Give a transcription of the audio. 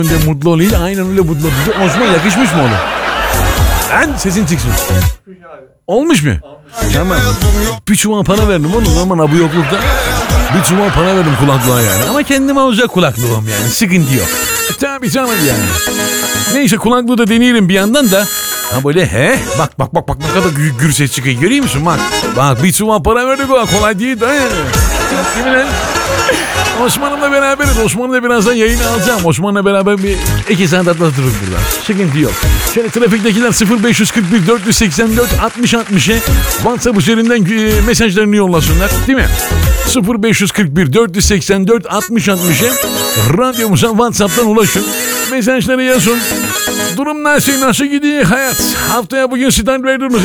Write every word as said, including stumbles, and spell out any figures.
de mutlu olayım. Aynen öyle mutlu olayım. Osman yakışmış mı oğlum? Lan sesin çıksın. Olmuş mu? Tamam. Bir çuval para verdim oğlum. Aman bu yoklukta. Bir çuval para verdim kulaklığa yani. Ama kendime alacak kulaklığım yani. Sıkıntı yok. E, tabii canım yani. Neyse kulaklığı da deneyelim bir yandan da. Ha böyle he? Bak bak bak bak ne kadar gür, gür ses çıkıyor. Görüyor musun bak. Bak bir çuval para verdik o. Kolay değil de. Değil mi lan? Osman'ımla beraberiz. Osman'la birazdan yayını alacağım. Osman'la beraber bir iki saat atlatırız burada. Sıkıntı yok. Şöyle trafiktekiler sıfır beş kırk bir dört seksen dört altmış altmış'a WhatsApp üzerinden e, mesajlarını yollasınlar. Değil mi? sıfır beş kırk bir dört seksen dört altmış altmış'a radyomuza WhatsApp'tan ulaşın. Mesajları yazın. Durum nasıl? Nasıl gidiyor hayat? Haftaya bugün stand verdiğimiz